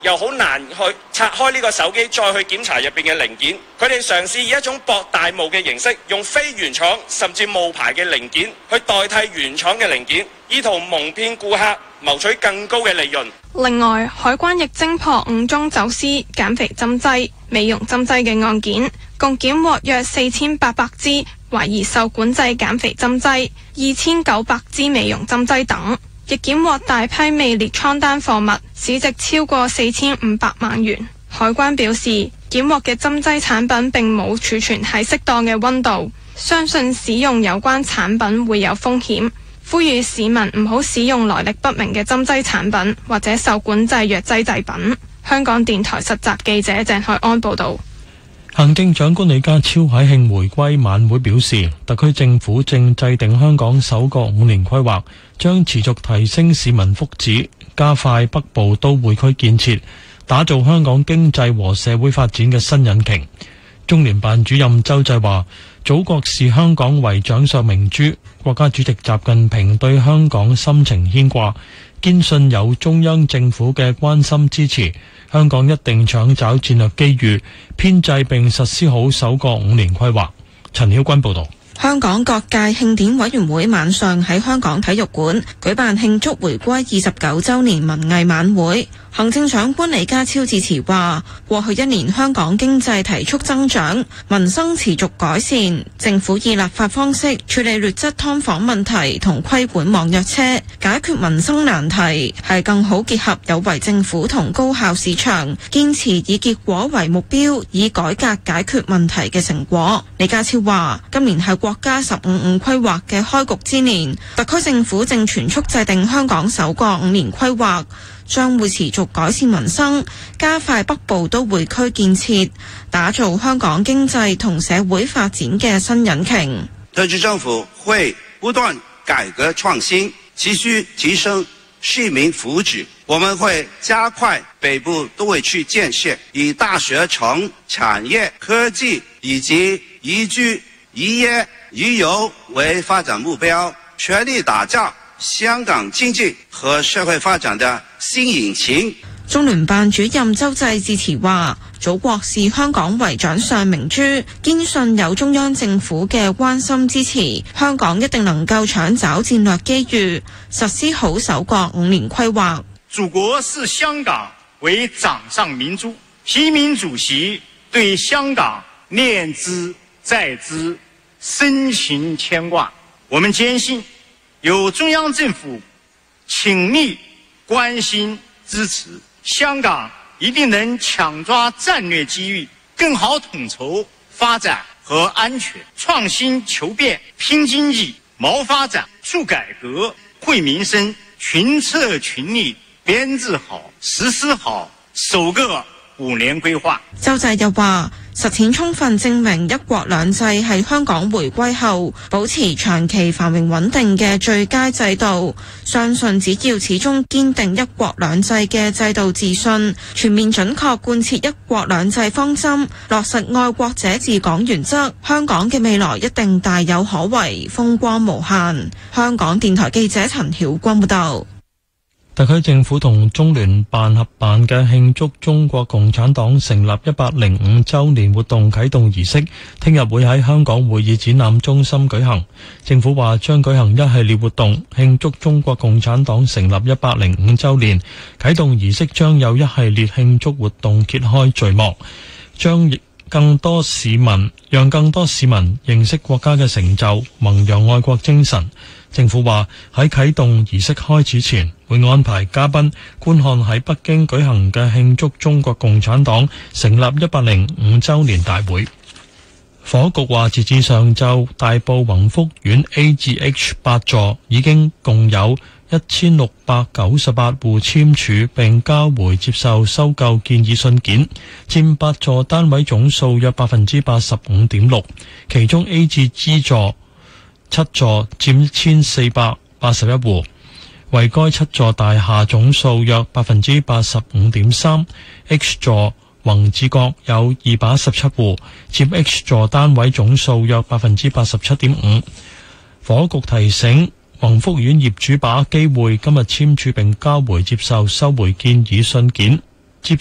又好難去拆開呢個手機再去檢查入邊嘅零件。佢哋嘗試以一種博大霧嘅形式，用非原廠甚至冒牌嘅零件去代替原廠嘅零件，意圖蒙騙顧客，謀取更高嘅利潤。 另外，海關亦偵破5宗走私減肥針劑、美容針劑嘅案件，共檢獲約4800支懷疑受管制減肥針劑、2900支美容針劑等，亦檢獲大批未列倉單貨物，市值超過4500萬元。海關表示，檢獲嘅針劑產品並冇儲存喺適當嘅溫度，相信使用有關產品會有風險，呼籲市民唔好使用來歷不明嘅針劑產品或者受管制藥劑製品。香港電台實習記者鄭海安報道。 行政長官李家超喺慶回歸晚會表示，特區政府正制定香港首個5年規劃，將持續提升市民福祉，加快北部都會區建設，打造香港經濟和社會發展嘅新引擎。中聯辦主任周濟話，祖國視香港為掌上明珠，國家主席習近平對香港深情牽掛，堅信有中央政府嘅關心支持，香港一定搶找戰略機遇，編制並實施好首個5年規劃。陳曉君報道。 香港各界慶典委員會晚上喺香港體育館舉辦慶祝回歸29週年文藝晚會。行政長官李家超致辭話，過去1年香港經濟提速增長，民生持續改善，政府以立法方式處理劣質劏房問題同規管網約車，解決民生難題，係更好結合有為政府同高效市場，堅持以結果為目標，以改革解決問題嘅成果。李家超話，今年係國家15五規劃嘅開局之年，特區政府正全速制定香港首個5年規劃，將會持續改善民生，加快北部都會區建設，打造香港經濟同社會發展嘅新引擎。 特區政府會不斷改革創新，急需提升市民福祉。我們會加快北部都會區建設，以大學城、產業、科技以及宜居、宜業、宜遊為發展目標，全力打造香港經濟和社會發展的新引擎。 中聯辦主任周濟致辭話，祖國視香港為掌上明珠，堅信有中央政府嘅關心支持，香港一定能夠搶找戰略機遇，實施好首個5年規劃。 祖國視香港為掌上明珠，習近平主席對香港念茲在茲，深情牽掛。我們堅信有中央政府傾力關心支持，香港一定能搶抓戰略機遇，更好統籌發展和安全，創新求變，拼經濟、謀發展、促改革、惠民生，群策群力，編制好、實施好首個5年規劃。 周濟又話，實踐充分證明一國兩制係香港回歸後保持長期繁榮穩定嘅最佳制度，相信只要始終堅定一國兩制嘅制度自信，全面準確貫徹一國兩制方針，落實愛國者治港原則，香港嘅未來一定大有可為，風光無限。香港電台記者陳曉君報道。 特區政府同中聯辦合辦嘅慶祝中國共產黨成立105週年活動啟動儀式，聽日會喺香港會議展覽中心舉行。政府話將舉行一系列活動，慶祝中國共產黨成立105週年。啟動儀式將有一系列慶祝活動揭開序幕，讓更多市民認識國家嘅成就，弘揚愛國精神。政府話喺啟動儀式開始前，會安排嘉賓觀看喺北京舉行嘅慶祝中國共產黨成立105週年大會。房屋局話，截至上晝，大埔宏福苑 A 至 H 8座已經共有1698戶簽署並交回接受收購建議信件，佔8座單位總數約 85.6%， 其中 A 至 G 座7座佔1481戶，為該7座大廈總數約 85.3%。 H 座宏志閣有217戶，佔 H 座單位總數約 87.5%。 房屋局提醒宏福苑業主把握機會，今日簽署並交回接受收回建議信件。